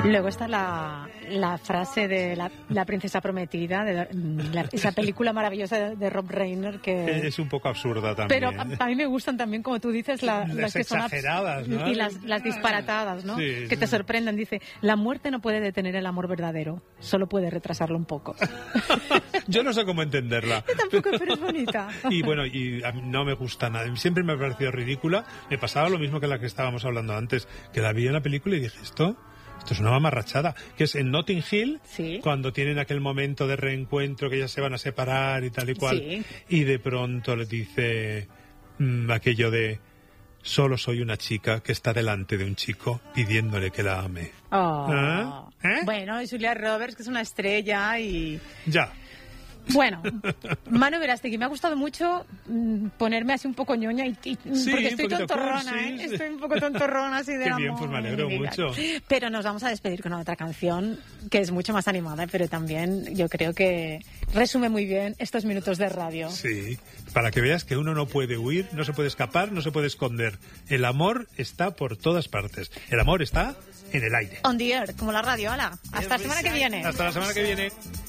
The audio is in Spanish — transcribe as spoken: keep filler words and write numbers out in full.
Luego está la, la frase de la, la princesa prometida, de la, esa película maravillosa de, de Rob Reiner que es un poco absurda también. Pero a, a mí me gustan también, como tú dices, la, las, las que son exageradas, ¿no? Y las, las disparatadas, ¿no? Sí, que sí. te sorprenden. Dice, la muerte no puede detener el amor verdadero, solo puede retrasarlo un poco. Yo no sé cómo entenderla. Yo tampoco, pero es bonita. Y bueno, y a mí no me gusta nada. Siempre me ha parecido ridícula. Me pasaba lo mismo que la que estábamos hablando antes, que la vi en la película y dije, esto... Esto es una mamarrachada, que es en Notting Hill, sí. cuando tienen aquel momento de reencuentro que ya se van a separar y tal y cual, sí. y de pronto le dice mmm, aquello de solo soy una chica que está delante de un chico pidiéndole que la ame. Oh. ¿Eh? ¿Eh? Bueno, y Julia Roberts, que es una estrella y... Ya. Bueno, Manu Verástegui, me ha gustado mucho mmm, ponerme así un poco ñoña y, y sí, porque estoy tontorrona, cursi, ¿eh? Sí. Estoy un poco tontorrona así de Qué amor. bien, pues me alegro mucho. Pero nos vamos a despedir con otra canción que es mucho más animada, pero también yo creo que resume muy bien estos minutos de radio. Sí, para que veas que uno no puede huir, no se puede escapar, no se puede esconder. El amor está por todas partes. El amor está en el aire. On the air, como la radio, hala. Hasta la semana que viene. Hasta la semana que viene.